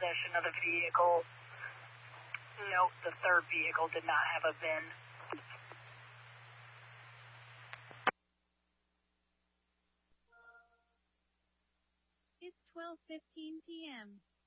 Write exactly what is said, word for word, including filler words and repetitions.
possession of the vehicle. Note the third vehicle did not have a V I N. It's twelve fifteen p m